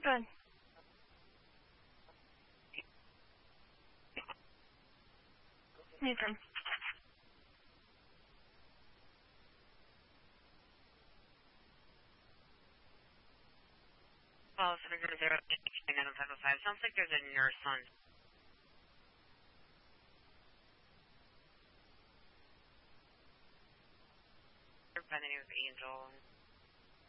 Good. Nathan. Well, 700 sounds like there's a nurse on. By the name of Angel.